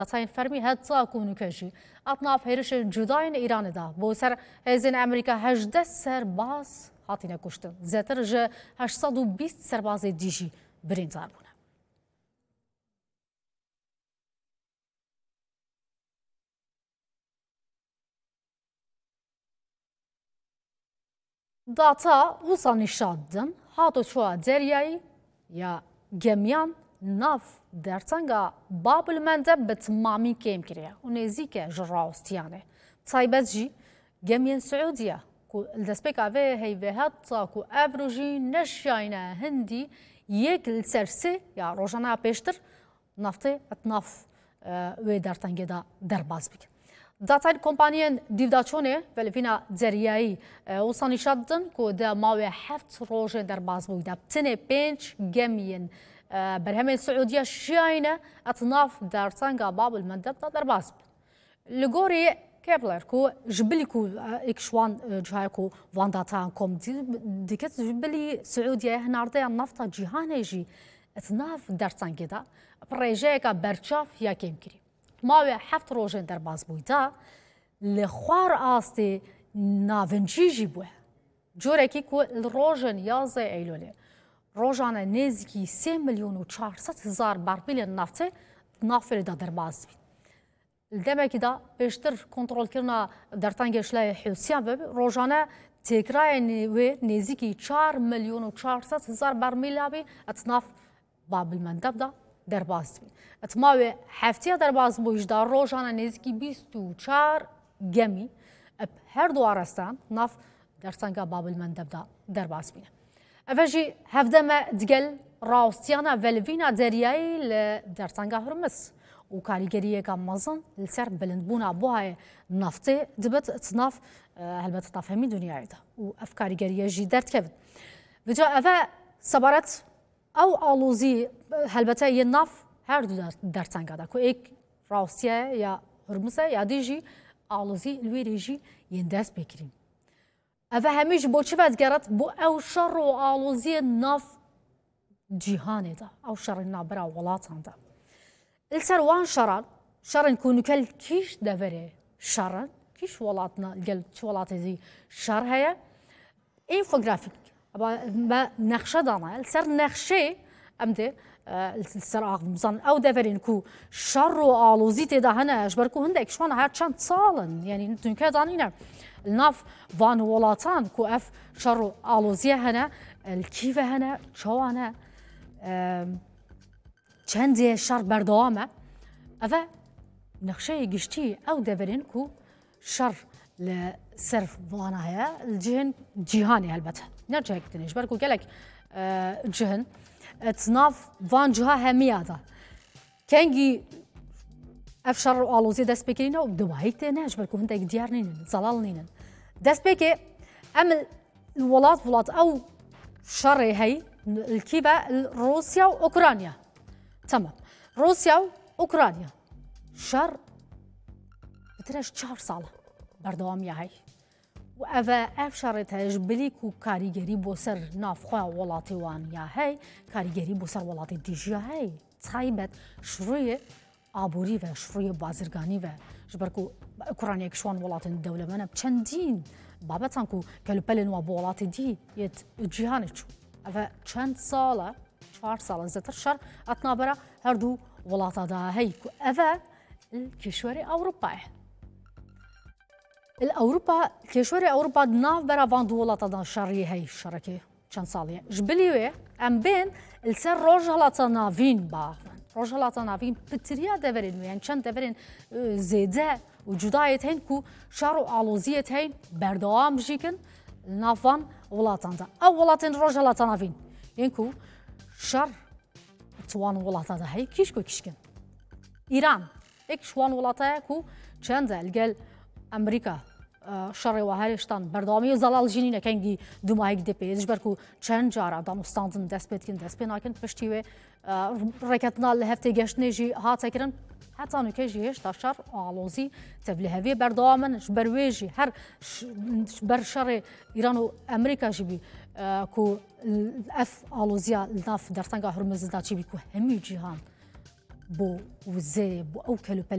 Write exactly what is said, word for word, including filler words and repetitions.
تاين فرمي هاد صاكون كشي أطناف هيرش جداين إيران دا بوسر هزين أمريكا هجدة سرباز هاتينا كشتن زاتر جا هشتصد وبيست سرباز ديجي برين زاربونا داتا وصلني شادن هاتو شوا ديرياي يا جميان ناف درتنگا باب المندب بتمامي كيم كريا ونزيكا جراوستيانه طيبت جي جميان سعودية كو الدسبيك افي هي بهات كو افروجي نشاينا هندي يك السرسي يا روجانا بيشتر نفتي اتناف وي درتنگا دا درباز بك داتاين كومبانيان ديفداتشوني فلفينا زرياي وصاني شادن كو دا ماوي حفت روجين درباز بو دا بتني بينش جميان برهمه السعودية شاينة أطناف دارتانغا باب المندب درباز لغوري كابلر كو جبلي كو إكشوان جهايكو فانداتان كوم ديكت جبلي سعودية هناردي النفط جهاني جي أطناف دارتانغا دا بريجيكا برشاف يا كيمكري ماوي حفت روجين درباز بويدا لخوار آستي نافنجي جيبوه جوريكي كو الروجين يازي ايلولي روجانا نزيكي سه مليون و چهارصد هزار برمیل نفت نافر دا درباز بید. الدمه دا بیشتر کنترل کردن در تنگش لای حوثیان ببی روجانا تکرای و نزیکی چهار میلیون و چهارصد هزار برمیل بی اتناف باب المندب دا درباز بید. اتماوی هفته درباز بویش دا روجانا نزیکی بیست و چهار گمی اب هر دو عرستان ناف در تنگ باب المندب دا درباز بید. أفجي هفدما دقل راوستيانا فالفينا دارياي لدارتانغا هرمس وكاريجريه كامازن لسر بلندبونا بوهاي نفطي دبت تصناف هلبت تفهمي دنيا عيدا وأفكاريجريه جي دارت كيف فجا أفا صبرت أو ألوزي هلبتا يناف هردو دارتانغا دا كو إيك راوستيا يا هرمسا يا ديجي ألوزي الويريجي ينداس بكرين أفا هميش بو چفت گرت بو او شر و آلوزي ناف جيهاني دا او شر نابرا ولاتان دا السر وان شران شرن كونو كل كيش دافري شرن كيش ولاتنا قل چ ولاتي زي شر هيا انفوغرافيك ما نخشه دانا السر نخشه امدي السر اغ مزان او دافرين كو شر و آلوزي تدا هنا اجبركو هندك شوان هاد شان تصالن يعني انتو كدانينا الناف فان ولاتان كو اف شرو آلوزيه هنا الكيفة هنا شوانا چندي شر بردوامه افا نخشي قشتي او دبرين كو شر لسرف وانا هيا الجهن جيهاني هلبتها نرجع كتنيش بركو قالك جهن تناف فان جها هميادا كانجي افشر آلوزي دست بكرينا ودواهيت ناش بالكو هنتك ديار نينن زلال نينن دست بكي ام الولات ولات او شر هي الكيبه روسيا واوكرانيا تمام روسيا واوكرانيا شر بترش شهر صالة بردوام يا هي وأفا أفشرتها جبليكو كاريجري بوسر نافخوا ولاتي وان يا هي كاريجري بوسر ولاتي ديجي يا هي صايبت شرويه آبوری و شروع بازرگانی و جبرکو اوکراینیا کشوان ولاتن الدولة منا بچندین بابتان کو کلو پلن و بولات دی یت جهانچو اف چند ساله چهار سال زتر شر اتنابرا هر دو ولاتا دا هی کو اف الكشوري اوروبا الاوروبا الكشوري اوروبا ناف برا فان دو ولاتا دا شري هي شركه چند سالیه جبلیوه ام بین السر روجالاتا نافین با روجالاتا نافین بتریا دورین یعنی چند دورین زیده و جدایت هن کو شارو آلوزیت هن بردوام جیکن نافان ولاتان دا او ولاتن روجالاتا نافین یعنی کو شر توان ولاتا دا هی کیش کو کیشکن ایران ایک شوان ولاتا کو چند الگل امریکا شر وهایشتان بردامی زلال جنینه کنگی دو ماهی گده پیش برکو چند جارا دانستاندن دست بید کن دست بیناکن پشتیوه رکتنا لهفته گشتنه جی ها تکرن حتی نوکه جیهش تا شر آلوزی تبلیهوی بردامن بروی جی هر بر شر ایران و امریکا جی بی کو اف آلوزیا ناف درتنگا هرمز دا جی بی کو همی جیهان بو وزه بو او کلو